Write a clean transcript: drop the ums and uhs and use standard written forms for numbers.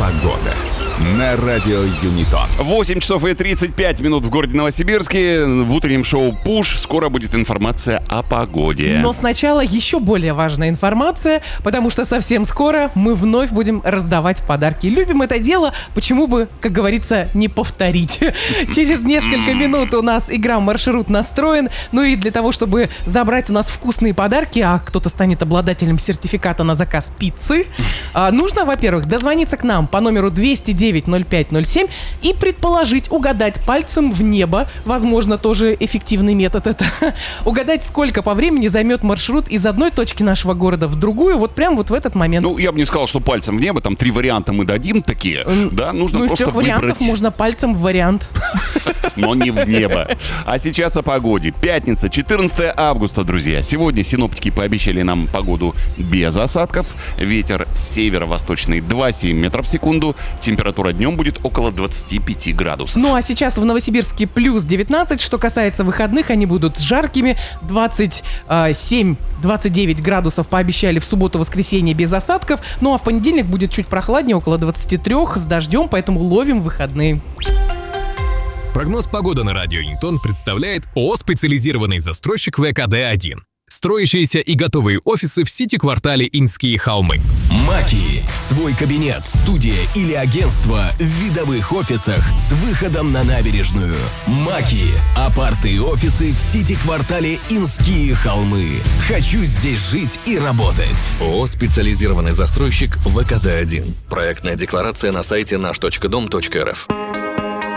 погода» на радио Юнитон. 8 часов и 35 минут в городе Новосибирске. В утреннем шоу «Пуш» скоро будет информация о погоде. Но сначала еще более важная информация, потому что совсем скоро мы вновь будем раздавать подарки. Любим это дело, почему бы, как говорится, не повторить. Через несколько минут у нас игра «Маршрут» настроен. Ну и для того, чтобы забрать у нас вкусные подарки, а кто-то станет обладателем сертификата на заказ пиццы, нужно, во-первых, дозвониться к нам по номеру 209-05-07 и предположить, угадать пальцем в небо, возможно, тоже эффективный метод это, угадать, сколько по времени займет маршрут из одной точки нашего города в другую, вот прям вот в этот момент. Ну, я бы не сказал, что пальцем в небо, там 3 варианта мы дадим такие, да, нужно из просто 3 выбрать. вариантов можно пальцем в вариант. Но не в небо. А сейчас о погоде. Пятница, 14 августа, друзья. Сегодня синоптики пообещали нам погоду без осадков. Ветер северо-восточный 2,7 метров в секунду. Температура днем будет около 25 градусов. Ну а сейчас в Новосибирске плюс 19. Что касается выходных, они будут жаркими. 27-29 градусов пообещали в субботу-воскресенье без осадков. Ну а в понедельник будет чуть прохладнее, около 23 с дождем, поэтому ловим выходные. Прогноз погоды на радио Юнитон представляет ООО «Специализированный застройщик ВКД-1». Строящиеся и готовые офисы в Сити-квартале Инские холмы. Маки. Свой кабинет, студия или агентство в видовых офисах с выходом на набережную. Маки. Апарты и офисы в Сити-квартале Инские холмы. Хочу здесь жить и работать. ООО «Специализированный застройщик ВКД-1». Проектная декларация на сайте наш.дом.рф.